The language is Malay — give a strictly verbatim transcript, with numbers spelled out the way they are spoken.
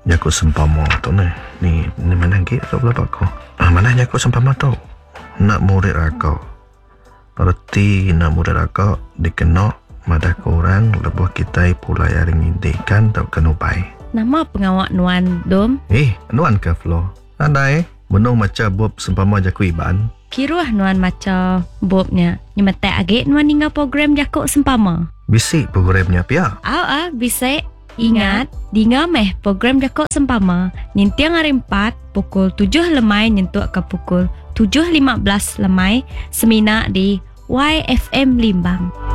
Jakut sempama tu ni. Ni, ni mana lagi kat belakang aku? Ah, mana jakut sempama tu? Nak murid akak. Berarti nak murid akak dikena madah korang lebuh kita pulai aring indikan tau kenupai. Nama pengawak Nuan Dom? Eh, Nuan ke Flo? Andai, menung macam bob sempama jaku iban. Kiruah Nuan macam bobnya. Nyemetek agak Nuan hingga program jakuk sempama. Bisik programnya pia. Au ah, bisik. Ingat, dinga meh program jakuk sempama. Nintiang hari empat, pukul tujuh lemai nyentuk ke pukul tujuh lima belas lemai. Semina di Y F M Limbang.